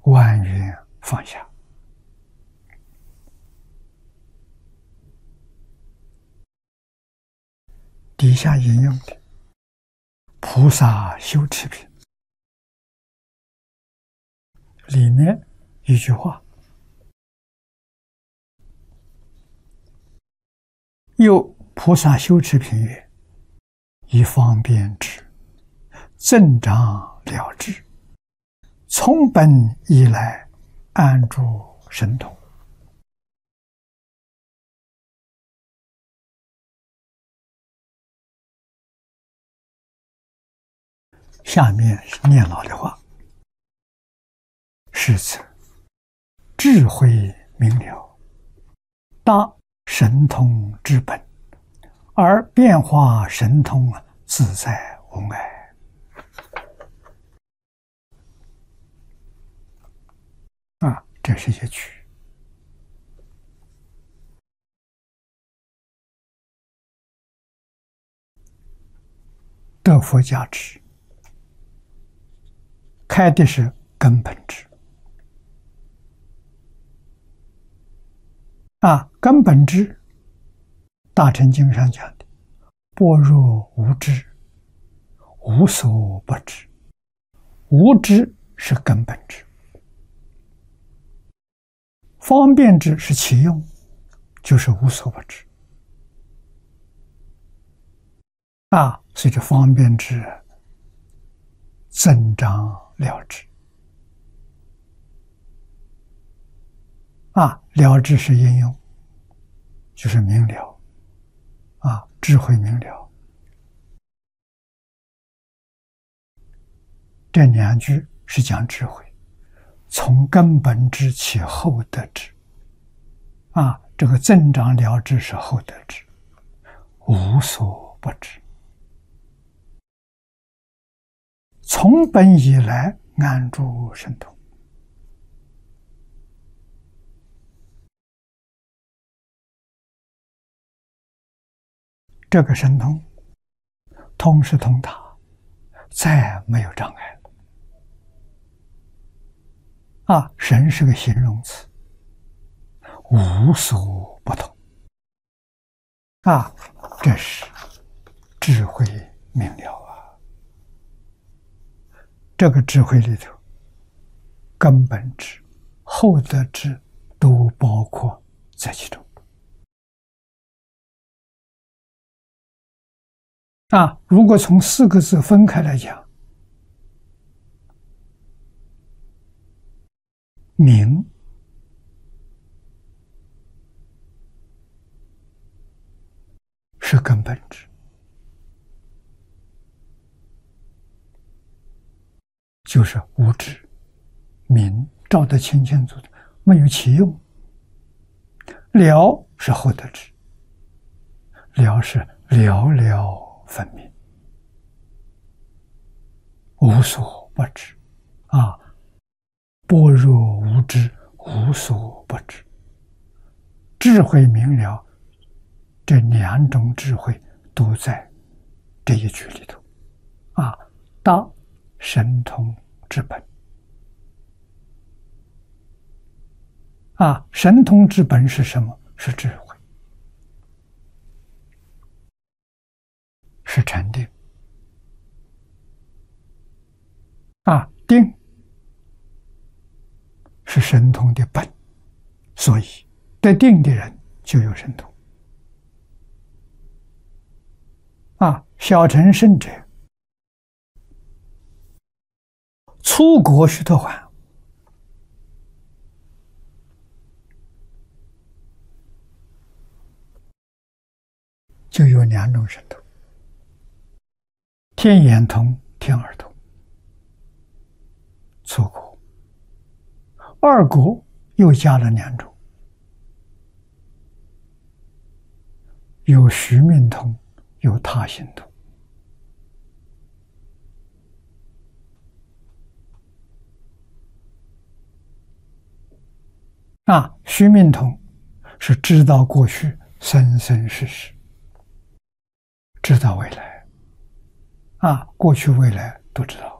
万缘放下。底下引用的菩萨修持品里面一句话：又菩萨修持品曰：以方便之，增长了知，从本以来，安住神通。下面是念老的话：是此智慧明了，大神通之本，而变化神通自在无碍。这是一句。得佛加持，开的是根本智。根本智，大乘经上讲的，般若无知，无所不知。无知是根本智，方便智是其用，就是无所不知。所以这方便智增长了知。了知是应用，就是明了，智慧明了。这两句是讲智慧，从根本智起后得智。这个增长了知是后得智，无所不知。从本以来，安住神通。这个神通，通是通达，再没有障碍了。神是个形容词，无所不通。这是智慧明了。这个智慧里头，根本智、后得智都包括在其中。如果从4个字分开来讲，明是根本智，就是无知。明照得清清楚楚，没有其用。了是后得智，了是了了分明，无所不知。般若无知，无所不知。智慧明了，这两种智慧都在这一句里头。大神通之本。神通之本是什么？是智慧，是禅定。定是神通的本，所以得定的人就有神通。小乘圣者出国须陀洹，就有2种神通：天眼通、天耳通。出国2国又加了2种，有须弥通，有他心通。须弥通是知道过去生生世世，知道未来，过去未来都知道。